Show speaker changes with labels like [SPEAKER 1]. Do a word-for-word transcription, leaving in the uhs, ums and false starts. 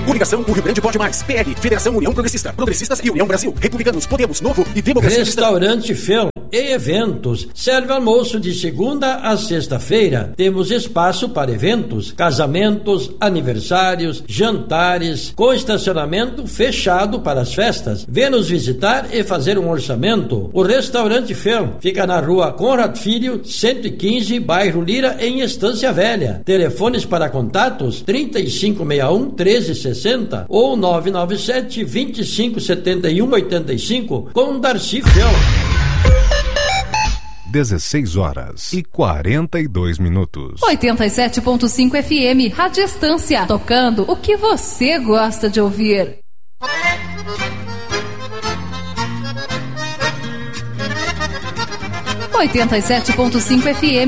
[SPEAKER 1] Coligação O Rio Grande Pode Mais. P L, Federação União Progressista. Progressistas e União Brasil. Republicanos, Podemos, Novo e Democracia.
[SPEAKER 2] Restaurante Fel e Eventos. Serve almoço de segunda a sexta-feira. Temos espaço para eventos, casamentos, aniversários, jantares, com estacionamento fechado para as festas. Vê nos visitar e fazer um orçamento. O Restaurante Fel fica na rua Conrad Filho, cento e quinze, bairro Lira, em Estância Velha. Telefones para contatos trinta e cinco sessenta e um, treze sessenta ou nove nove sete, vinte e cinco, setenta e um, oitenta e cinco com Darcy Fel.
[SPEAKER 3] dezesseis horas e quarenta e dois minutos.
[SPEAKER 4] oitenta e sete ponto cinco F M, Rádio Estância, tocando o que você gosta de ouvir. oitenta e sete ponto cinco F M